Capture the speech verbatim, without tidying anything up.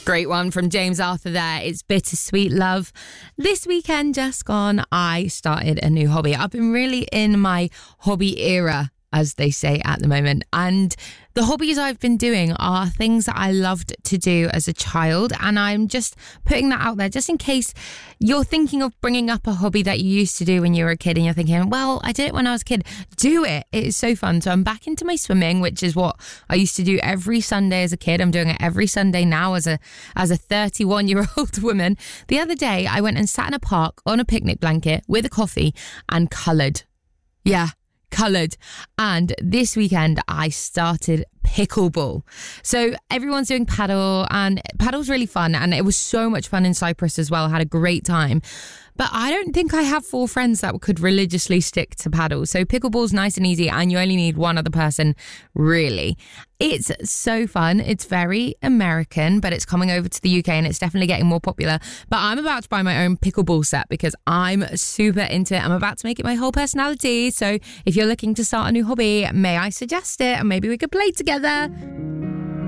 Great one from James Arthur there. It's Bittersweet Love. This weekend just gone, I started a new hobby. I've been really in my hobby era, as they say at the moment. And the hobbies I've been doing are things that I loved to do as a child. And I'm just putting that out there just in case you're thinking of bringing up a hobby that you used to do when you were a kid and you're thinking, well, I did it when I was a kid. Do it. It is so fun. So I'm back into my swimming, which is what I used to do every Sunday as a kid. I'm doing it every Sunday now as a as a thirty-one-year-old woman. The other day, I went and sat in a park on a picnic blanket with a coffee and coloured. Yeah. Coloured. And this weekend I started pickleball. So everyone's doing paddle, and paddle's really fun, and it was so much fun in Cyprus as well. I had a great time. But I don't think I have four friends that could religiously stick to paddle. So pickleball's nice and easy, and you only need one other person, really. It's so fun. It's very American, but it's coming over to the U K and it's definitely getting more popular. But I'm about to buy my own pickleball set because I'm super into it. I'm about to make it my whole personality. So if you're looking to start a new hobby, may I suggest it? And maybe we could play together.